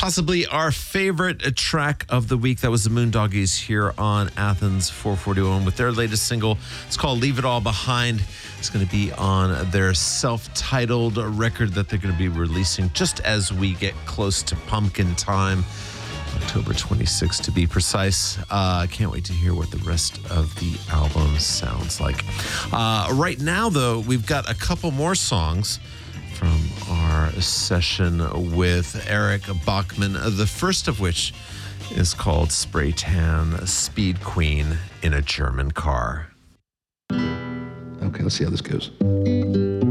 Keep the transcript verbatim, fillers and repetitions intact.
Possibly our favorite track of the week. That was the Moondoggies here on Athens four forty-one with their latest single. It's called Leave It All Behind. It's going to be on their self-titled record that they're going to be releasing just as we get close to pumpkin time. October twenty-sixth to be precise. I uh, can't wait to hear what the rest of the album sounds like. Uh, right now, though, we've got a couple more songs from our session with Eric Bachman, the first of which is called Spray Tan Speed Queen in a German Car. Okay, let's see how this goes.